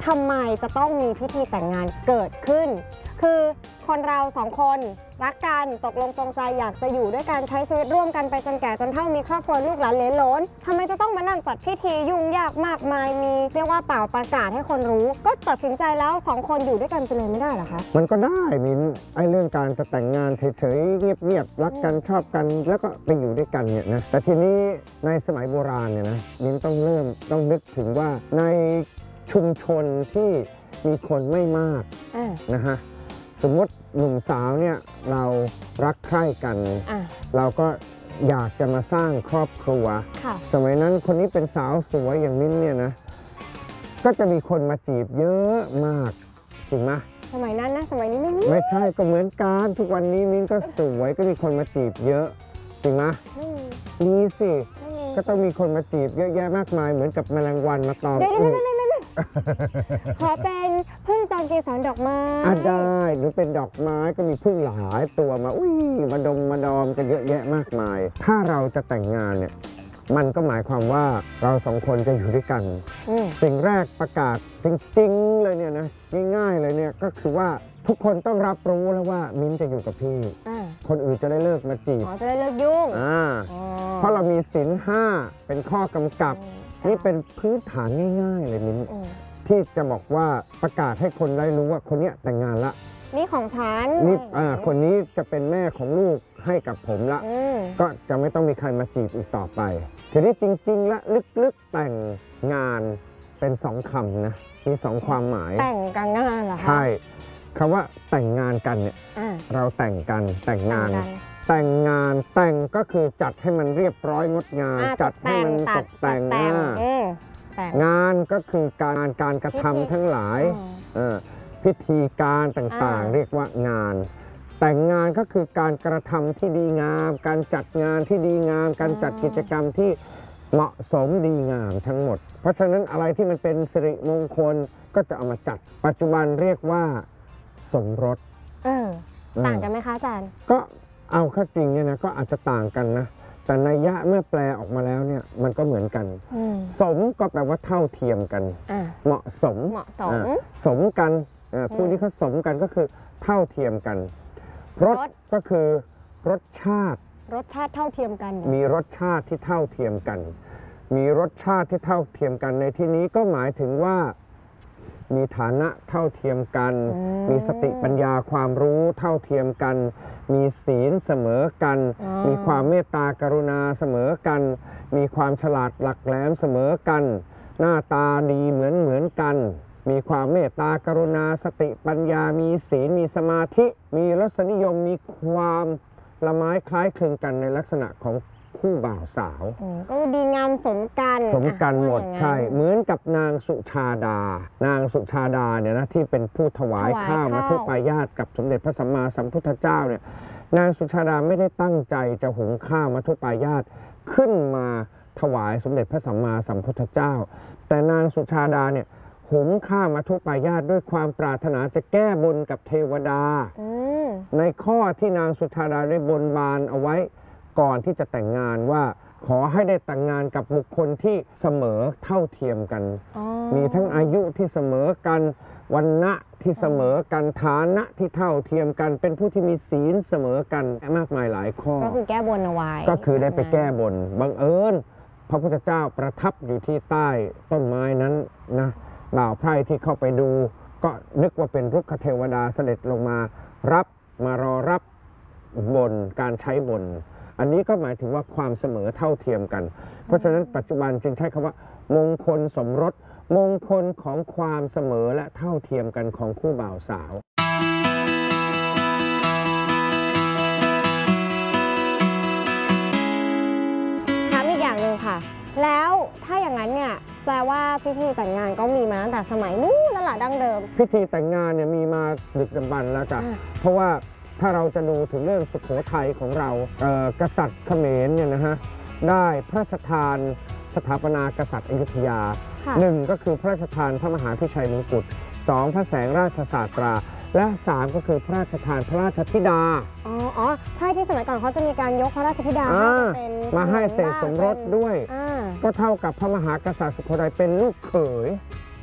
ทำไมจะต้องมีพิธีแต่งงานเกิดขึ้นคือคนเราสองคนรักกันตกลงปรงใจอยากจะอยู่ด้วยกันใช้ชีวิตร่วมกันไปจนแก่จนเฒ่ามีครอบครัวลูกหลานเหลนโหลนทำไมจะต้องมานั่งจัดพิธียุ่งยากมากมายมีเรียกว่าเปล่าประกาศให้คนรู้ก็ตัดสินใจแล้วสองคนอยู่ด้วยกันไปเลยไม่ได้เหรอคะมันก็ได้มิ้นไอ้เรื่องการจะแต่งงานเฉยๆเงียบๆรักกันชอบกันแล้วก็ไปอยู่ด้วยกันเนี่ยนะแต่ทีนี้ในสมัยโบราณเนี่ยนะมิ้นต้องนึกถึงว่าในชุมชนที่มีคนไม่มากนะฮะสมมติหนุ่มสาวเนี่ยเรารักใคร่กันเราก็อยากจะมาสร้างครอบครัวสมัยนั้นคนนี้เป็นสาวสวยอย่างมิ้นเนี่ยนะก็จะมีคนมาจีบเยอะมากจริงไหมสมัยนั้นนะสมัยนี้ไม่ใช่ก็เหมือนกันทุกวันนี้มิ้นก็สวยก็มีคนมาจีบเยอะจริงไหมมีสิก็ต้องมีคนมาจีบเยอะแยะมากมายเหมือนกับแมลงวันมาตอมขอเป็นพึ่งจอมเกสรดอกไม้ได้หรือเป็นดอกไม้ก็มีพึ่งหลายตัวมามาดมมาดอมกันเยอะแยะมากมายถ้าเราจะแต่งงานเนี่ยมันก็หมายความว่าเราสองคนจะอยู่ด้วยกันสิ่งแรกประกาศจริงๆเลยเนี่ยนะง่ายๆเลยเนี่ยก็คือว่าทุกคนต้องรับรู้แล้วว่ามิ้นจะอยู่กับพี่คนอื่นจะได้เลิกมาจีบจะได้เลิกยุ่งเพราะเรามีศีล 5เป็นข้อกำกับนี่เป็นพื้นฐานง่ายๆเลยมิ้นที่จะบอกว่าประกาศให้คนได้รู้ว่าคนนี้แต่งงานละนี่ของฉันนี่คนนี้จะเป็นแม่ของลูกให้กับผมละก็จะไม่ต้องมีใครมาจีบอีกต่อไปทีนี้จริงๆและลึกๆแต่งงานเป็น2 คำนะมี2 ความหมายแต่งกับงานเหรอคะใช่คำว่าแต่งงานกันเนี่ยเราแต่งกันแต่งงานแต่งก็คือจัดให้มันเรียบร้อยงดงามจัดให้มันตกแต่งงานก็คือการกระทำทั้งหลายพิธีการต่างๆเรียกว่างานแต่งงานก็คือการกระทำที่ดีงามการจัดงานที่ดีงามการจัดกิจกรรมที่เหมาะสมดีงามทั้งหมดเพราะฉะนั้นอะไรที่มันเป็นสิริมงคลก็จะเอามาจัดปัจจุบันเรียกว่าสมรสต่างกันไหมคะอาจารย์ก็เอาเข้าจริงเนี่ยนะก็อาจจะต่างกันนะแต่นัยยะเมื่อแปลออกมาแล้วเนี่ยมันก็เหมือนกันสมก็แปลว่าเท่าเทียมกันเหมาะสมสมกันคู่นี้เขาสมกันก็คือเท่าเทียมกันรสก็คือรสชาติเท่าเทียมกันมีรสชาติที่เท่าเทียมกันมีรสชาติที่เท่าเทียมกันในที่นี้ก็หมายถึงว่ามีฐานะเท่าเทียมกันมีสติปัญญาความรู้เท่าเทียมกันมีศีลเสมอกันมีความเมตตากรุณาเสมอกันมีความฉลาดหลักแหลมเสมอกันหน้าตาดีเหมือนกันมีความเมตตากรุณาสติปัญญามีศีลมีสมาธิมีรสนิยมมีความละไม้คล้ายคลึงกันในลักษณะของคู่บ่าวสาวก็ดีงามสมกันหมดใช่เหมือนกับนางสุชาดเนี่ยนะที่เป็นผู้ถวายข้าวมัทุปายาตกับสมเด็จพระสัมมาสัมพุทธเจ้าเนี่ยนางสุชาดาไม่ได้ตั้งใจจะหุงข้าวมัทุปายาตขึ้นมาถวายสมเด็จพระสัมมาสัมพุทธเจ้าแต่นางสุชาดาเนี่ยหุงข้าวมัทุปายาตด้วยความปรารถนาจะแก้บนกับเทวดาในข้อที่นางสุชาดาได้บนบานเอาไว้ก่อนที่จะแต่งงานว่าขอให้ได้แต่งงานกับบุคคลที่เสมอเท่าเทียมกันมีทั้งอายุที่เสมอกันวรรณะที่เสมอกันฐานะที่เท่าเทียมกันเป็นผู้ที่มีศีลเสมอกันมากมายหลายข้อก็คือแก้บนเอาไว้ก็คือได้ไปแก้บนบังเอิญพระพุทธเจ้าประทับอยู่ที่ใต้ต้นไม้นั้นนะบ่าวไพร่ที่เข้าไปดูก็นึกว่าเป็นรุกขเทวดาเสด็จลงมารอรับบนการใช้บนอันนี้ก็หมายถึงว่าความเสมอเท่าเทียมกันเพราะฉะนั้นปัจจุบันจึงใช้คำว่ามงคลสมรสมงคลของความเสมอและเท่าเทียมกันของคู่บ่าวสาวถามอีกอย่างหนึ่งค่ะแล้วถ้าอย่างนั้นเนี่ยแปลว่าพิธีแต่งงานก็มีมาตั้งแต่สมัยนู้นแล้วล่ะดั้งเดิมพิธีแต่งงานเนี่ยมีมาดึกดำบรรพ์แล้วจ้ะเพราะว่าถ้าเราจะดูถึงเรื่องสุโขทัยของเรากษัตริย์เขมรเนี่ยนะฮะได้พระราชทานสถาปนากษัตริย์อยุธยา1ก็คือพระราชทานพระมหาพิชัยมงกุฎ2พระแสงราชศาสตราและ3ก็คือพระราชทานพระราชธิดาใช่ที่สมัยก่อนเขาจะมีการยกพระราชธิดามาให้เสกสมรสด้วยก็เท่ากับพระมหากษัตริย์สุโขทัยเป็นลูกเขย